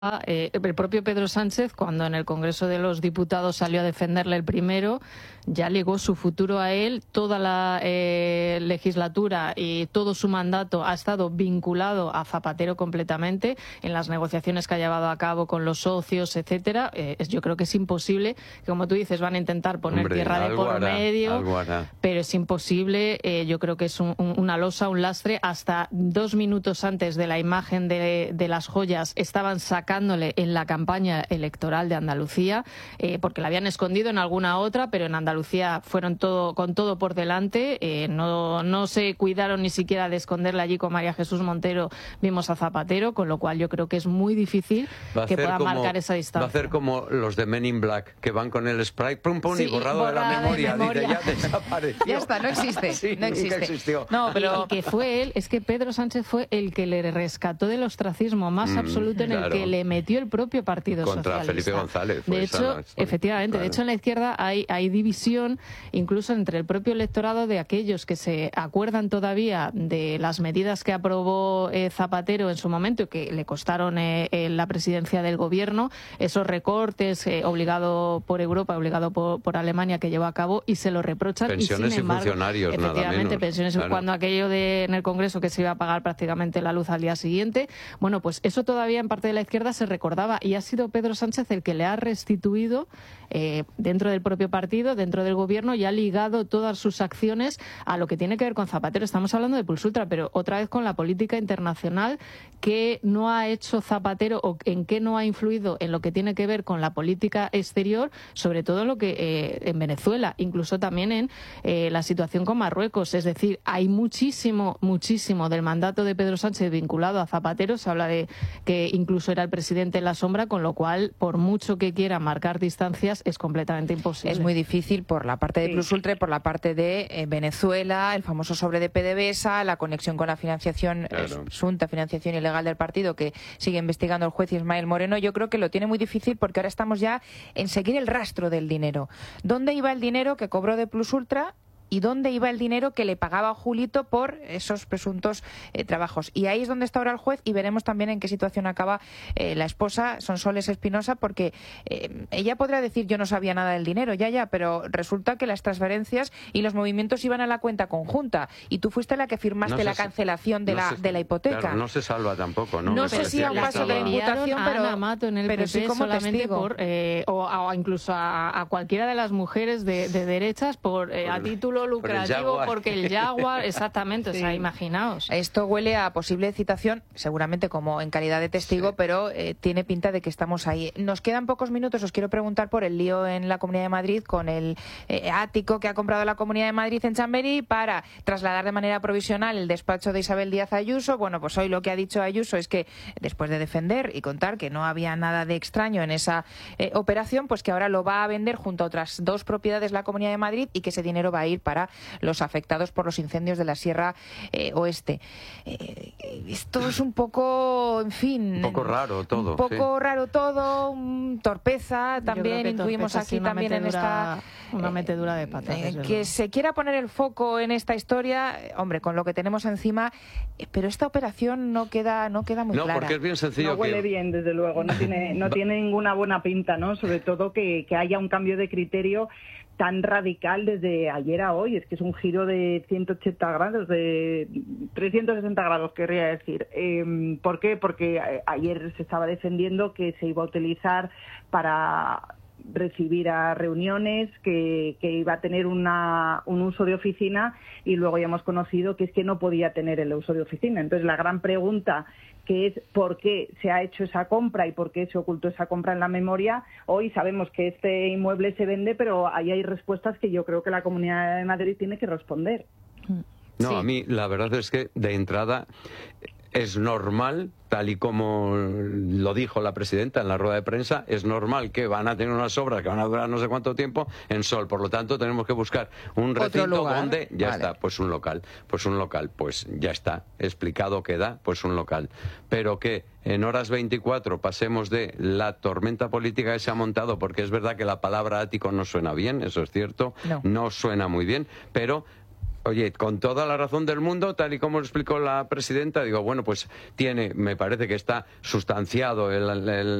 El propio Pedro Sánchez, cuando en el Congreso de los Diputados salió a defenderle el primero, ya ligó su futuro a él. Toda la legislatura y todo su mandato ha estado vinculado a Zapatero completamente en las negociaciones que ha llevado a cabo con los socios, etcétera. Yo creo que es imposible, que como tú dices, van a intentar poner tierra de por medio, pero es imposible. Yo creo que es una losa, un lastre. Hasta 2 minutos antes de la imagen de las joyas estaban sacándole en la campaña electoral de Andalucía, porque la habían escondido en alguna otra, pero en Andalucía fueron con todo por delante. No se cuidaron ni siquiera de esconderla allí con María Jesús Montero. Vimos a Zapatero, con lo cual yo creo que es muy difícil que pueda marcar esa distancia. Va a hacer como los de Men in Black, que van con el spray pum pum, sí, y borrado de la memoria. Dice, ya desapareció. Ya está, no existe. Sí, no existe. Existió. No, pero que fue él, es que Pedro Sánchez fue el que le rescató del ostracismo más absoluto, en el que le metió el propio Partido Contra Socialista. Felipe González. De hecho, efectivamente, de hecho en la izquierda hay división incluso entre el propio electorado de aquellos que se acuerdan todavía de las medidas que aprobó Zapatero en su momento y que le costaron la presidencia del gobierno, esos recortes obligado por Europa, obligado por Alemania, que llevó a cabo, y se lo reprochan. Pensiones y, sin embargo, funcionarios, efectivamente, nada menos. Pensiones, claro. Cuando aquello en el Congreso que se iba a pagar prácticamente la luz al día siguiente, bueno, pues eso todavía en parte de la izquierda se recordaba, y ha sido Pedro Sánchez el que le ha restituido dentro del propio partido, dentro del gobierno, y ha ligado todas sus acciones a lo que tiene que ver con Zapatero. Estamos hablando de Pulsultra, pero otra vez con la política internacional. ¿Qué no ha hecho Zapatero o en qué no ha influido en lo que tiene que ver con la política exterior, sobre todo en lo que en Venezuela, incluso también en la situación con Marruecos? Es decir, hay muchísimo del mandato de Pedro Sánchez vinculado a Zapatero. Se habla de que incluso era el presidente en la sombra, con lo cual, por mucho que quiera marcar distancias, es completamente imposible. Es muy difícil por la parte de Plusultra y por la parte de Venezuela, el famoso sobre de PDVSA, la conexión con la financiación, presunta financiación ilegal del partido, que sigue investigando el juez Ismael Moreno. Yo creo que lo tiene muy difícil porque ahora estamos ya en seguir el rastro del dinero. ¿Dónde iba el dinero que cobró de Plusultra? ¿Y dónde iba el dinero que le pagaba a Julito por esos presuntos trabajos? Y ahí es donde está ahora el juez, y veremos también en qué situación acaba la esposa, Sonsoles Espinosa, porque ella podrá decir yo no sabía nada del dinero, ya, pero resulta que las transferencias y los movimientos iban a la cuenta conjunta, y tú fuiste la que firmaste la cancelación de la hipoteca. Claro, no se salva tampoco, ¿no? No sé si a un paso de la imputación, pero sí como testigo. O incluso a cualquiera de las mujeres de derechas a título lucrativo, porque el Jaguar, exactamente, o sea, imaginaos. Esto huele a posible citación, seguramente como en calidad de testigo, pero tiene pinta de que estamos ahí. Nos quedan pocos minutos. Os quiero preguntar por el lío en la Comunidad de Madrid con el ático que ha comprado la Comunidad de Madrid en Chamberí para trasladar de manera provisional el despacho de Isabel Díaz Ayuso. Bueno, pues hoy lo que ha dicho Ayuso es que después de defender y contar que no había nada de extraño en esa operación, pues que ahora lo va a vender junto a otras 2 propiedades de la Comunidad de Madrid, y que ese dinero va a ir para los afectados por los incendios de la Sierra Oeste. Esto es un poco, en fin... Un poco raro todo. Un poco raro todo, torpeza también, intuimos aquí también en esta... Una metedura de patas. Que se quiera poner el foco en esta historia, hombre, con lo que tenemos encima, pero esta operación no queda muy clara. No, porque es bien sencillo. No huele bien, desde luego, no tiene ninguna buena pinta, ¿no? Sobre todo que haya un cambio de criterio tan radical desde ayer a hoy. Es que es un giro de 180 grados, de 360 grados, querría decir. ¿Por qué? Porque ayer se estaba defendiendo que se iba a utilizar para recibir a reuniones, que iba a tener un uso de oficina, y luego ya hemos conocido que es que no podía tener el uso de oficina. Entonces la gran pregunta, que es por qué se ha hecho esa compra y por qué se ocultó esa compra en la memoria. Hoy sabemos que este inmueble se vende, pero ahí hay respuestas que yo creo que la Comunidad de Madrid tiene que responder. No, sí. A mí la verdad es que de entrada es normal, tal y como lo dijo la presidenta en la rueda de prensa, es normal que van a tener unas obras que van a durar no sé cuánto tiempo en Sol. Por lo tanto, tenemos que buscar un recinto donde está, pues un local, pues ya está, explicado queda, pues un local. Pero que en horas 24 pasemos de la tormenta política que se ha montado, porque es verdad que la palabra ático no suena bien, eso es cierto, no suena muy bien, pero Oye, con toda la razón del mundo, tal y como lo explicó la presidenta, digo, bueno, pues me parece que está sustanciado el